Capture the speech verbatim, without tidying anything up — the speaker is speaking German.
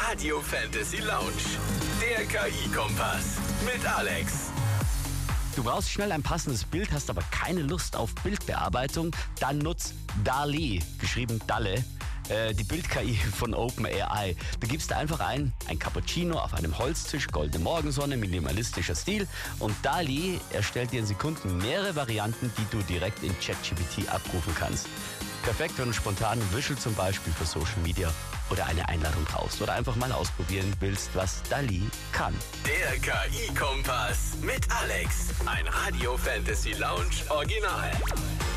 Radio Fantasy Lounge. Der K I-Kompass mit Alex. Du brauchst schnell ein passendes Bild, hast aber keine Lust auf Bildbearbeitung? Dann nutz DALL-E, geschrieben Dalle, äh, die Bild-K I von OpenAI. Du gibst einfach ein, ein Cappuccino auf einem Holztisch, goldene Morgensonne, minimalistischer Stil, und DALL-E erstellt dir in Sekunden mehrere Varianten, die du direkt in ChatGPT abrufen kannst. Perfekt, wenn du spontan einen Visual zum Beispiel für Social Media oder eine Einladung brauchst oder einfach mal ausprobieren willst, was DALL-E kann. Der K I-Kompass mit Alex. Ein Radio Fantasy Lounge Original.